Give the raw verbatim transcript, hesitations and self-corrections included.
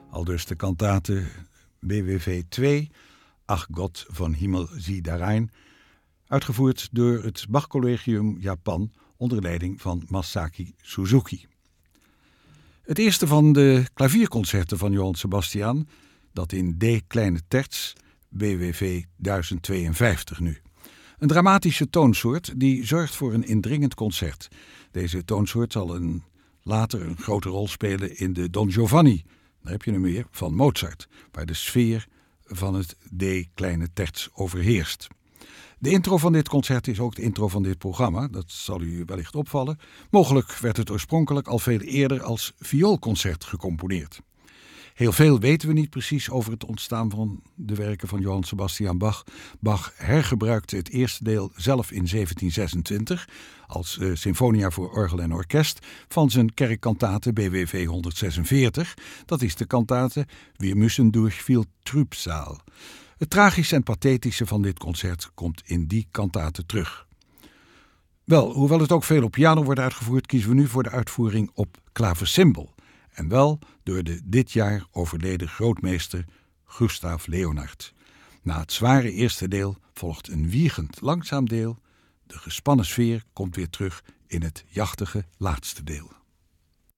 Aldus de kantate B W V twee, Ach Gott von Himmel sieh darein, uitgevoerd door het Bach Collegium Japan onder leiding van Masaki Suzuki. Het eerste van de klavierconcerten van Johann Sebastian, dat in D kleine terts, B W V duizend tweeënvijftig nu. Een dramatische toonsoort die zorgt voor een indringend concert. Deze toonsoort zal een, later een grote rol spelen in de Don Giovanni, daar heb je hem weer, van Mozart, waar de sfeer van het D kleine terts overheerst. De intro van dit concert is ook de intro van dit programma, dat zal u wellicht opvallen. Mogelijk werd het oorspronkelijk al veel eerder als vioolconcert gecomponeerd. Heel veel weten we niet precies over het ontstaan van de werken van Johann Sebastian Bach. Bach hergebruikte het eerste deel zelf in zeventien zesentwintig als uh, symfonia voor orgel en orkest van zijn kerkkantate B W V honderdzesenveertig. Dat is de kantate Wir müssen durch viel Trübsal. Het tragische en pathetische van dit concert komt in die kantate terug. Wel, hoewel het ook veel op piano wordt uitgevoerd, kiezen we nu voor de uitvoering op klaversymbol. En wel door de dit jaar overleden grootmeester Gustav Leonhardt. Na het zware eerste deel volgt een wiegend langzaam deel. De gespannen sfeer komt weer terug in het jachtige laatste deel.